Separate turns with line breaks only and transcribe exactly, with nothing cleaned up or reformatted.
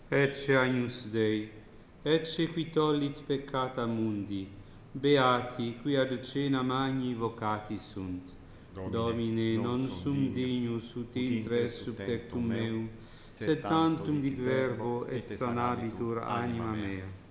Ecce Agnus Dei, ecce qui tollit peccata mundi, beati qui ad cena magni vocati sunt. Domine, non sum dignus ut intres sub tectum meum, sed tantum dic verbo et sanabitur anima mea.